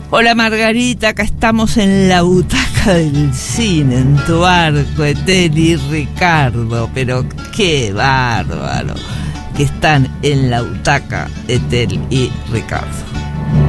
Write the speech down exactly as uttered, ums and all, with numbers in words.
Hola Margarita, acá estamos en la butaca del cine, en tu barco, Etel y Ricardo, pero qué bárbaro que están en la butaca Etel y Ricardo.